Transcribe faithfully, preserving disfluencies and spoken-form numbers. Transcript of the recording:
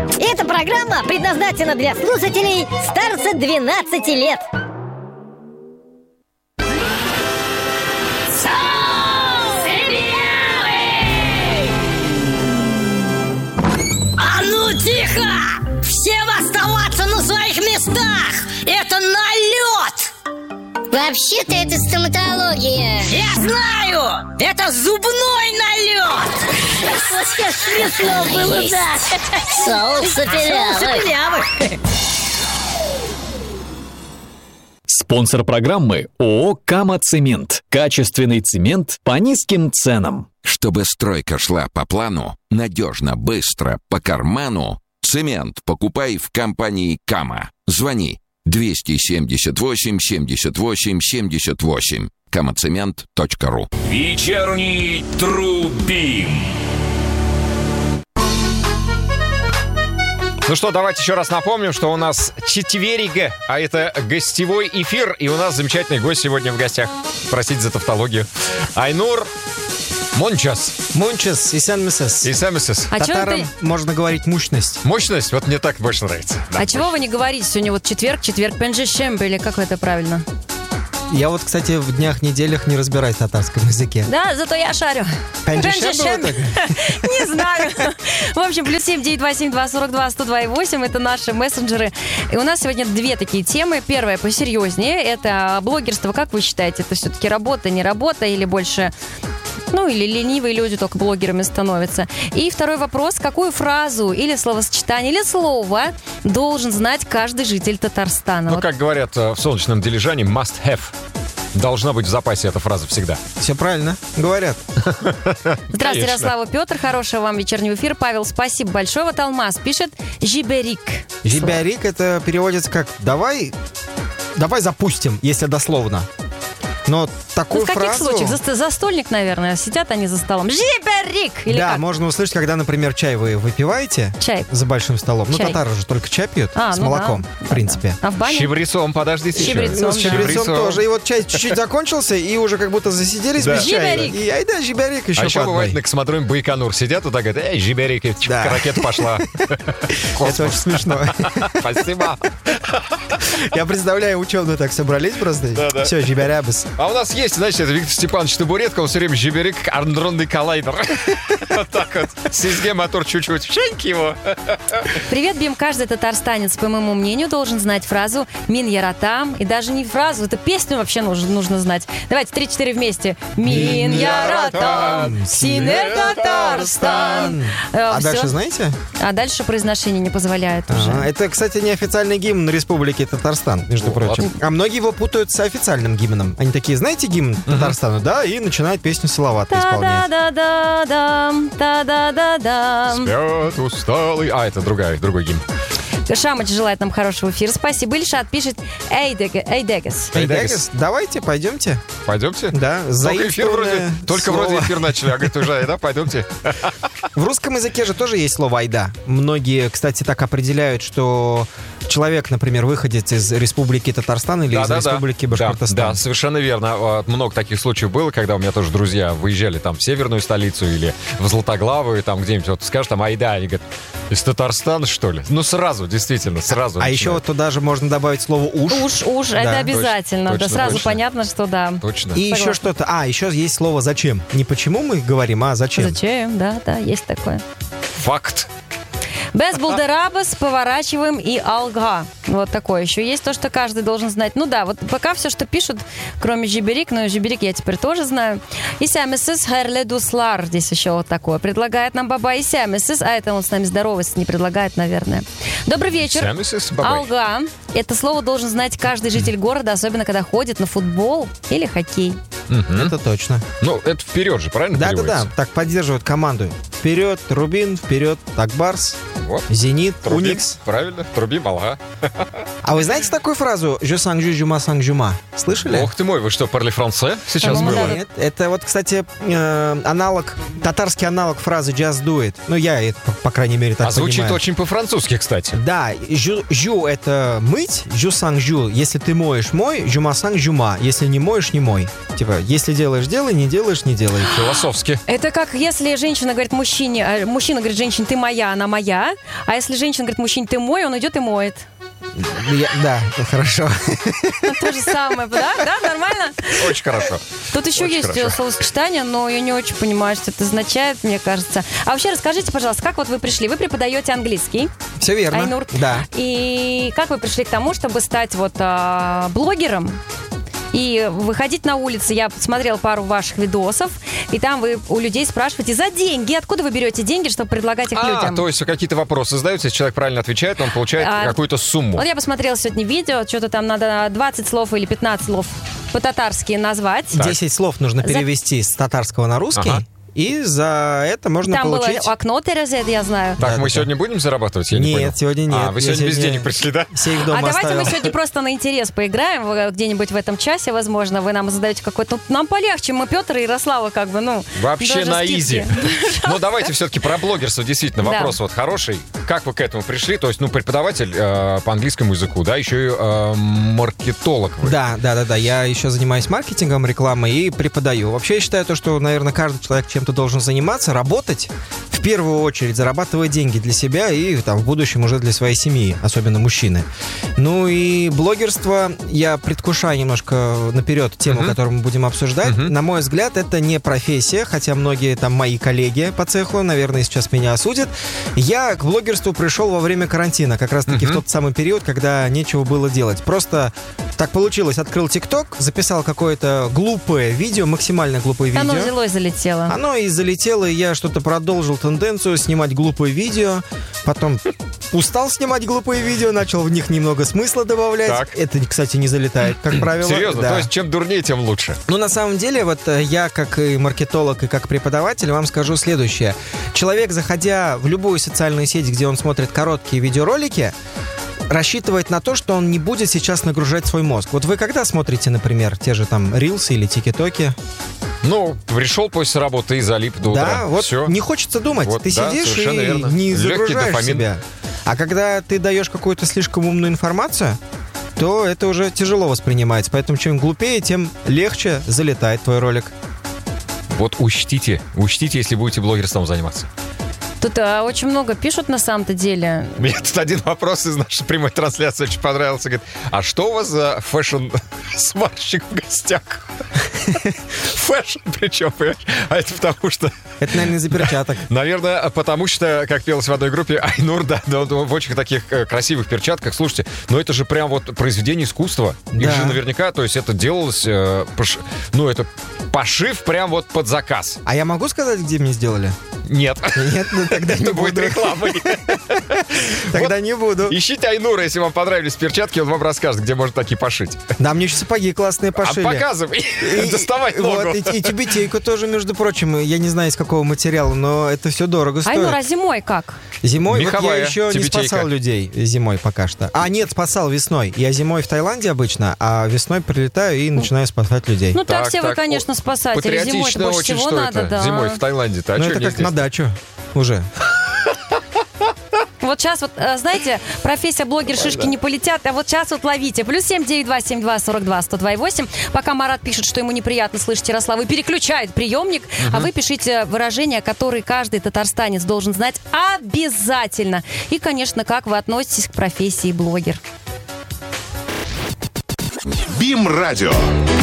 Эта программа предназначена для слушателей старше двенадцати лет. А ну тихо! Всем оставаться на своих местах! Это налет! Вообще-то это стоматология. Я знаю! Это зубной налет! Вообще смешно было, да. Соус сапелявый. Спонсор программы ООО «Кама Цемент». Качественный цемент по низким ценам. Чтобы стройка шла по плану, надежно, быстро, по карману, цемент покупай в компании «Кама». Звони двести семьдесят восемь семьдесят восемь семьдесят восемь. камацемент точка ру. Вечерний Трубим. Ну что, давайте еще раз напомним, что у нас четверг, а это гостевой эфир, и у нас замечательный гость сегодня в гостях. Простите за тавтологию. Айнур Мончас. Мончас, исән месез. Исән месез. А Татарам ты... можно говорить мощность. Мощность? Вот мне так больше нравится. Да, а чего вы не говорите? Сегодня вот четверг, четверг, пенджешемб, или как это правильно? Я вот, кстати, в днях, неделях не разбираюсь в татарском языке. Да, зато я шарю. Пенджешемб? Не знаю. В общем, плюс семь девять восемь два сорок два сто два и восемь. Это наши мессенджеры. И у нас сегодня две такие темы. Первая посерьезнее. Это блогерство. Как вы считаете, это все-таки работа, не работа или больше... Ну, или ленивые люди только блогерами становятся. И второй вопрос. Какую фразу или словосочетание, или слово должен знать каждый житель Татарстана? Ну, Вот. как говорят в солнечном Дилижане, must have. Должна быть в запасе эта фраза всегда. Все правильно говорят. Здравствуйте, Конечно. Ярослава, Петр. Хорошего вам вечернего эфира. Павел, спасибо большое. Вот Алмаз пишет «Жиберик». Жибярик это переводится как «давай, давай запустим», если дословно. Но такую Ну, в каких фразу... случаях? За- Застольник, наверное. Сидят они за столом. «Жиберик!» Или да, как? можно услышать, когда, например, чай вы выпиваете Чай. за большим столом. Ну, Чай. татары же только чай пьют А, с ну молоком, да. в принципе. А в бане? Щебрецом, подождите еще. Щебрецом, Ну, с да. щебрецом тоже. И вот чай чуть-чуть закончился, и уже как будто засиделись Да. без чая. Жибярик. И айда, жибярик еще А еще по бывает одной. на космодроме Байконур сидят и так говорят: эй, жиберик, Да. ракета пошла. Это очень смешно. Спасибо. Я представляю, ученые так собрались просто. Да-да. Все, жибярябыс. А у нас есть, знаете, это Виктор Степанович Табуретка, он все время жиберик, андронный коллайдер. Вот так вот. Сизге мотор чуть-чуть. Шеньк его. Привет, Бим. Каждый татарстанец, по моему мнению, должен знать фразу «Мин яратам». И даже не фразу, это песню вообще нужно, нужно знать. Давайте три-четыре вместе. Мин яратам, синер Татарстан. Э, А всё. дальше знаете? А дальше произношение не позволяет уже. Ага. Это, кстати, неофициальный гимн Республики Татарстан, между Вот. прочим. А многие его путают с официальным гимном. Они такие, знаете гимн Татарстану? Да, и начинают песню Салавата исполнять. Та-да-да-да-дам, та-да-да-дам. Спят усталый. А, это другая, другой гимн. Шамач желает нам хорошего эфира. Спасибо. Ильшат пишет «Эйдеге- Эйдегес». Эйдегес, давайте, пойдемте. Пойдемте? Да, Только эфир вроде, заимствованное только слово. вроде эфир начали, а говорит, уже, да, пойдемте. В русском языке же тоже есть слово «айда». Многие, кстати, так определяют, что человек, например, выходец из Республики Татарстан или из Республики Башкортостан. Да, да, совершенно верно. Вот, много таких случаев было, когда у меня тоже друзья выезжали там в северную столицу или в Златоглавую, там где-нибудь, вот скажешь там «айда», они говорят: из Татарстана, что ли? Ну, сразу, действительно, сразу. А начинают. еще вот туда же можно добавить слово «уж». Уж, уж, это Да, обязательно. точно, да, сразу точно. понятно, что да. Точно. И еще Согласна. что-то. А, еще есть слово «зачем». Не почему мы говорим, а зачем. Зачем? Да, да, есть такое. Факт. Без булдерабас, поворачиваем и алга. Вот такое еще есть, то, что каждый должен знать. Ну да, вот пока все, что пишут, кроме жиберик, но жиберик я теперь тоже знаю. Исямисыс хайрле дуслар. Здесь еще вот такое. Предлагает нам баба Исямисыс, а это он с нами здоровается, не предлагает, наверное. Добрый вечер. Исямисыс, бабай. Алга. Это слово должен знать каждый житель города, особенно когда ходит на футбол или хоккей. Мгм. Это точно. Ну, это вперед же, правильно Да-да-да, переводится? так поддерживают команду. Вперед, Рубин, вперед, Такбарс, Вот. Зенит, Трубим, Уникс. правильно, трубим, алга. А вы знаете такую фразу «Je sang ju, je sang juma»? Слышали? Ох ты мой, вы что, парли франце сейчас По-моему, было? да. Нет, это вот, кстати, э, аналог, татарский аналог фразы «just do it». Ну, я это, по, по крайней мере, так А звучит понимаю. очень по-французски, кстати. Да, жу, жу это мыть, жу сан жу. Если ты моешь, мой, жума сан жума. Если не моешь, не мой. Типа, если делаешь, делай, не делаешь, не делай. Философски. Это как если женщина говорит мужчине, а мужчина говорит женщине, ты моя, она моя. А если женщина говорит мужчине, ты мой, он идет и моет. Я- да, хорошо. То же самое, да? Да, нормально? Очень хорошо. Тут еще Очень есть хорошо. словосочетание, но я не очень понимаю, что это означает, мне кажется. А вообще расскажите, пожалуйста, как вот вы пришли? Вы преподаете английский, Все верно. Айнур. Да. И как вы пришли к тому, чтобы стать вот а, блогером? И выходить на улицы, я посмотрела пару ваших видосов, и там вы у людей спрашиваете за деньги. Откуда вы берете деньги, чтобы предлагать их А, людям? то есть какие-то вопросы задаются, если человек правильно отвечает, он получает А, какую-то сумму. Вот я посмотрела сегодня видео, что-то там надо двадцать слов или пятнадцать слов по-татарски назвать. Десять слов нужно За- перевести с татарского на русский. Ага. И за это можно Там получить... было окно Терезет, я знаю. Так, Да, мы да, сегодня будем зарабатывать? Я не Нет, понял. сегодня нет. А, вы Я сегодня без сегодня денег пришли, да? Сейф дома А давайте оставил. мы сегодня просто на интерес поиграем в- где-нибудь в этом часе, возможно. Вы нам задаете какой-то... Нам полегче, мы Петр и Ярослава как бы, ну... Вообще даже на скидки. изи. Ну, давайте все-таки про блогерство. Действительно, Да. вопрос вот хороший. Как вы к этому пришли? То есть, ну, преподаватель э, по английскому языку, да, еще и э, маркетолог вы. Да, да, да, да. Я еще занимаюсь маркетингом, рекламой и преподаю. Вообще я считаю то, что, наверное, каждый человек чем-то должен заниматься, работать, в первую очередь зарабатывать деньги для себя и там в будущем уже для своей семьи, особенно мужчины. Ну и блогерство, я предвкушаю немножко наперед тему, Мгм. которую мы будем обсуждать. Мгм. На мой взгляд, это не профессия, хотя многие там мои коллеги по цеху, наверное, сейчас меня осудят. Я к блогерству пришел во время карантина, как раз-таки Мгм. в тот самый период, когда нечего было делать. Просто так получилось, открыл ТикТок, записал какое-то глупое видео, максимально глупое видео. Оно взяло и залетело. Оно и залетело, и я что-то продолжил тенденцию снимать глупые видео. Потом устал снимать глупые видео, начал в них немного смысла добавлять. Так. Это, кстати, не залетает, как правило. Серьезно? Да. То есть, чем дурнее, тем лучше. Ну, на самом деле, вот э, я, как и маркетолог, и как преподаватель, вам скажу следующее. Человек, заходя в любую социальную сеть, где он смотрит короткие видеоролики, рассчитывает на то, что он не будет сейчас нагружать свой мозг. Вот вы когда смотрите, например, те же там рилсы или тики-токи? Ну, пришел после работы и залип до утра. Да, вот Все. не хочется думать. Вот, Ты да, сидишь совершенно и верно. не Легкий загружаешь дофамин. себя. А когда ты даешь какую-то слишком умную информацию, то это уже тяжело воспринимается. Поэтому чем глупее, тем легче залетает твой ролик. Вот учтите, учтите, если будете блогерством заниматься. Тут а, очень много пишут на самом-то деле. Мне тут один вопрос из нашей прямой трансляции очень понравился. Говорит, а что у вас за фэшн-сварщик в гостях? Фэшн причем, понимаешь? А это потому что... Это, наверное, из-за перчаток. Наверное, потому что, как пелось в одной группе, Айнур, да, да, в очень таких э, красивых перчатках. Слушайте, ну это же прям вот произведение искусства. Их Да. же наверняка, то есть это делалось, э, пош- ну это пошив прям вот под заказ. А я могу сказать, где мне сделали? Нет. Нет, ну тогда не Это будет буду. рекламой. Тогда не буду. Ищите Айнура, если вам понравились перчатки, он вам расскажет, где можно такие пошить. Да, мне еще сапоги классные А пошили. показывай, И- доставай вот, ногу. и, и тюбетейку тоже, между прочим, я не знаю, из какого материала, но это все дорого стоит. Айнур, а зимой как? Зимой вот я Меховая еще не тюбетейка. спасал людей зимой пока что. А, нет, спасал весной. Я зимой в Таиланде обычно, а весной прилетаю и начинаю спасать людей. Ну так, Так, все вы, так, конечно, о, спасатели. Зимой Патриотично больше очень, всего что надо, это? да. Зимой в Таиланде-то. А Ну, что это не как здесь? на дачу уже. Вот сейчас вот, э, знаете, профессия блогер-шишки не полетят, а вот сейчас вот ловите. Плюс семь девять два семь два сорок два сто два и восемь. Пока Марат пишет, что ему неприятно слышать Ярослава, и переключает приемник, а вы пишите выражения, которые каждый татарстанец должен знать обязательно. И, конечно, как вы относитесь к профессии блогер. БИМ-радио.